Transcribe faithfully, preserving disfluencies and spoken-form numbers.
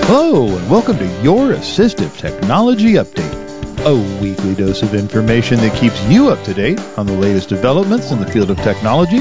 Hello, and welcome to your Assistive Technology Update, a weekly dose of information that keeps you up to date on the latest developments in the field of technology